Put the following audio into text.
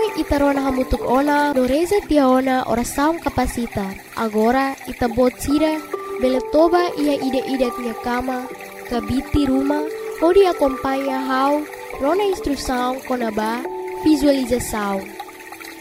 Noi itarona hamutuk ona do reza tia ona oração kapasitar. Agora itabot sira beletoba ia ide-ide tia kama kabiti rumah pode acompanha how rona instrução konaba visualização.